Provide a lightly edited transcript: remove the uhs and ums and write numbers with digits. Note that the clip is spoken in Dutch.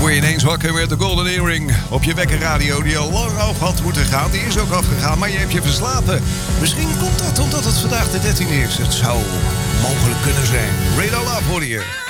word je ineens wakker met de Golden Earring op je wekkerradio die al lang af had moeten gaan. Die is ook afgegaan, maar je hebt je verslapen. Misschien komt dat omdat het vandaag de 13e is. Het zou mogelijk kunnen zijn. Radar Love hoor je.